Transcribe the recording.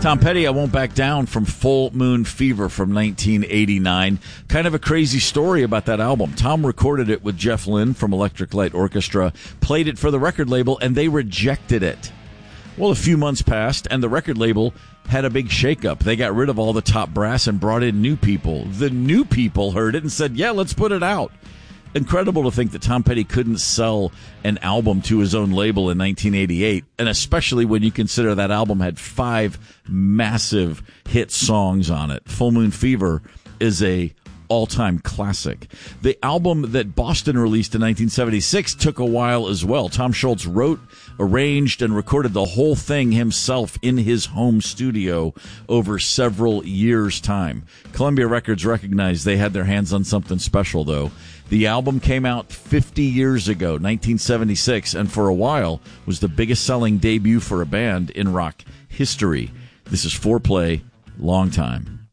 Tom Petty, I Won't Back Down from Full Moon Fever from 1989. Kind of a crazy story about that album. Tom recorded it with Jeff Lynne from Electric Light Orchestra, played it for the record label, and they rejected it. Well, a few months passed, and the record label had a big shakeup. They got rid of all the top brass and brought in new people. The new people heard it and said, yeah, let's put it out. Incredible to think that Tom Petty couldn't sell an album to his own label in 1988, and especially when you consider that album had 5 massive hit songs on it. Full Moon Fever is a all-time classic. The album that Boston released in 1976 took a while as well. Tom Scholz wrote, arranged, and recorded the whole thing himself in his home studio over several years' time. Columbia Records recognized they had their hands on something special, though. The album came out 50 years ago, 1976, and for a while was the biggest selling debut for a band in rock history. This is Foreplay, Long Time.